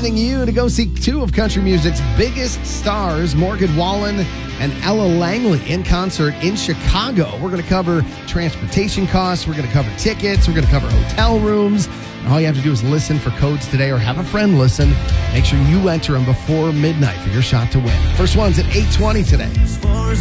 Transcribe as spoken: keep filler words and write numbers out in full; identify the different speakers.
Speaker 1: inviting you to go see two of country music's biggest stars, Morgan Wallen and Ella Langley, in concert in Chicago. We're going to cover transportation costs. We're going to cover tickets. We're going to cover hotel rooms. And all you have to do is listen for codes today or have a friend listen. Make sure you enter them before midnight for your shot to win. First one's at eight twenty today.